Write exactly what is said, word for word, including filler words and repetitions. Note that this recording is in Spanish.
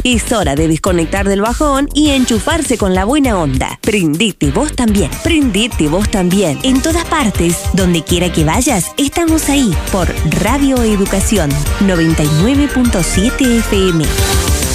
Es hora de desconectar del bajón y enchufarse con la buena onda. Prendete vos también. Prendete vos también. En todas partes, donde quiera que vayas, estamos ahí por Radio Educación noventa y nueve punto siete F M.